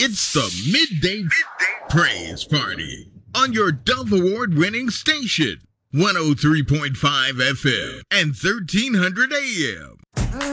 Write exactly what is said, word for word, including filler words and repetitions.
It's the Midday Praise Party on your Dove Award winning station, one oh three point five F M and thirteen hundred A M.